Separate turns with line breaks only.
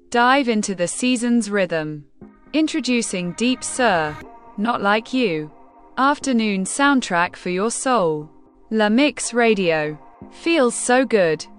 Dive into the season's rhythm. Introducing Deep Sur, Not Like You. Afternoon soundtrack for your soul. La Mix Radio. Feels so good.